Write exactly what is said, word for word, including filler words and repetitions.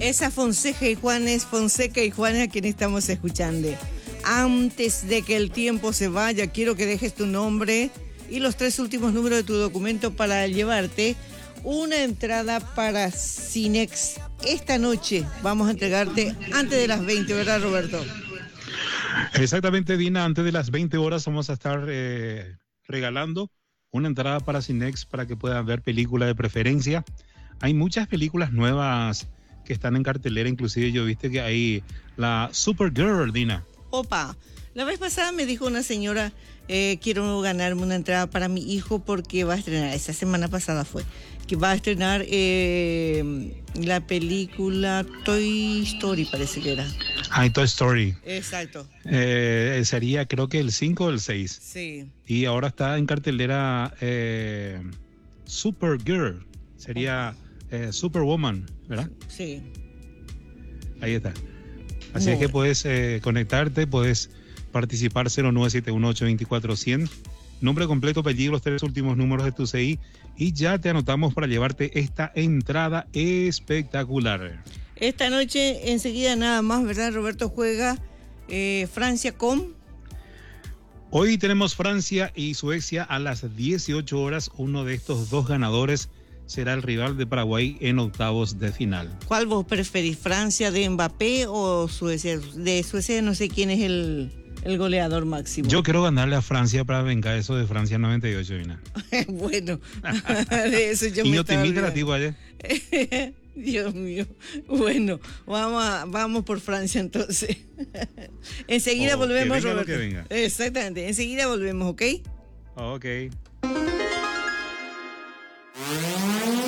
Esa Fonseca y Juanes, Fonseca y Juanes a quien estamos escuchando. Antes de que el tiempo se vaya, quiero que dejes tu nombre y los tres últimos números de tu documento para llevarte una entrada para Cinex. Esta noche vamos a entregarte antes de las veinte, ¿verdad, Roberto? Exactamente, Dina, antes de las veinte horas vamos a estar eh, regalando una entrada para Cinex para que puedan ver películas de preferencia. Hay muchas películas nuevas que están en cartelera, inclusive yo viste que hay la Supergirl, Dina. Opa, la vez pasada me dijo una señora, eh, quiero ganarme una entrada para mi hijo porque va a estrenar, esa semana pasada fue, que va a estrenar eh, la película Toy Story, parece que era. Ah, Toy Story. Exacto. Eh, sería creo que el cinco o el seis. Sí. Y ahora está en cartelera eh, Supergirl, sería eh, Superwoman, ¿verdad? Sí. Ahí está. Así Muy es que bien. puedes eh, conectarte, puedes participar. Cero nueve siete uno ocho dos cuatro cero cero. Nombre completo, apellido, los tres últimos números de tu C I y ya te anotamos para llevarte esta entrada espectacular. Esta noche, enseguida nada más, ¿verdad, Roberto? Juega eh, Francia con... Hoy tenemos Francia y Suecia a las dieciocho horas. Uno de estos dos ganadores será el rival de Paraguay en octavos de final. ¿Cuál vos preferís, Francia de Mbappé o Suecia? De Suecia no sé quién es el, el goleador máximo. Yo quiero ganarle a Francia para vengar eso de Francia noventa y ocho, Vina. Bueno, de eso yo y me yo te estaba invito a ti, olvidando. vaya. Dios mío. Bueno, vamos, a, vamos por Francia entonces. Enseguida Oh, volvemos, que venga lo Roberto. que venga. Exactamente, enseguida volvemos, ¿ok? Ok.